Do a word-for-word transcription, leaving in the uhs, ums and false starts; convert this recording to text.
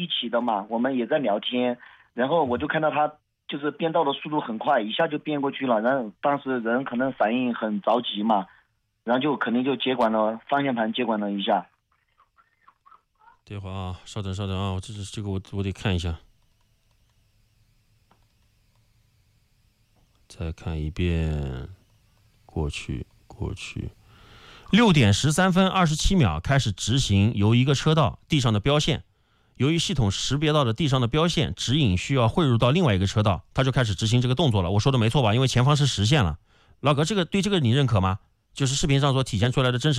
起的嘛，我们也在聊天，然后我就看到他就是变道的速度很快，一下就变过去了，然后当时人可能反应很着急嘛，然后就肯定就接管了方向盘，接管了一下。 等会儿啊，稍等稍等啊，我这是这个我我得看一下，再看一遍，过去过去。六点十三分二十七秒开始执行由一个车道地上的标线，由于系统识别到的地上的标线指引需要汇入到另外一个车道，它就开始执行这个动作了。我说的没错吧？因为前方是实线了。老哥，这个对这个你认可吗？就是视频上所体现出来的真实